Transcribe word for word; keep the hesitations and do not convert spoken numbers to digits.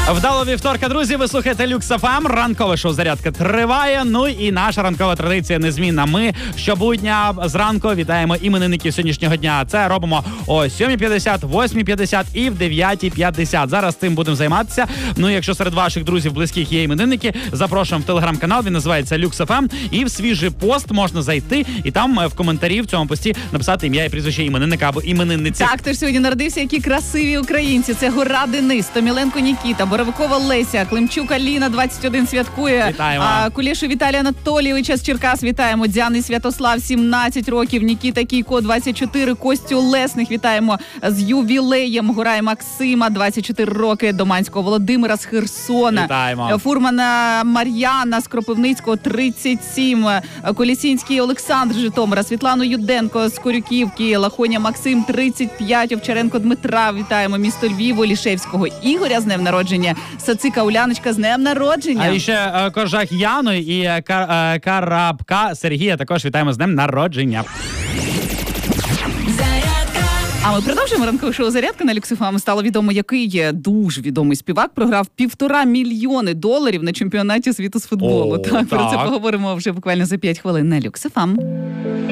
Вдало вівторка, друзі, ви слухаєте Люкс еф ем, ранкове шоу «Зарядка» триває, ну і наша ранкова традиція незмінна. Ми щобудня зранку вітаємо іменинників сьогоднішнього дня. Це робимо о сьомій п'ятдесят, восьмій п'ятдесят і в дев'ятій п'ятдесят. Зараз цим будемо займатися. Ну, якщо серед ваших друзів близьких є іменинники, запрошуємо в телеграм-канал, він називається Люкс еф ем, і в свіжий пост можна зайти, і там в коментарі в цьому пості написати ім'я і прізвище іменинника або іменинниці. Так, тож сьогодні народився які красиві українці. Це Гора Денис, Томіленко Нікіта, Боровикова Леся, Климчук Аліна, двадцять один святкує. Вітаємо. А, Кулешу Віталія Анатолійовича з Черкас вітаємо. Діани Святослав, сімнадцять років. Нікіта Кійко, двадцять чотири. Костю Лесних вітаємо з ювілеєм. Гурай Максима, двадцять чотири роки. Доманського Володимира з Херсона. Вітаємо. Фурмана Мар'яна з Кропивницького, тридцять сім. Колісінський Олександр з Житомира, Світлану Юденко з Корюківки, Лахоня Максим, тридцять п'ять. Овчаренко Дмитра вітаємо. Місто Львів, Олішевського Ігоря з днем народження. Сацика Уляночка з днем народження. А ще е, Коржак Яну і е, Кар, е, Карабка Сергія також вітаємо з днем народження. А ми продовжуємо ранкове шоу «Зарядка» на Люкс еф ем. Стало відомо, який дуже відомий співак програв півтора мільйони доларів на чемпіонаті світу з футболу. О, так, про це так. поговоримо вже буквально за п'ять хвилин на Люкс еф ем.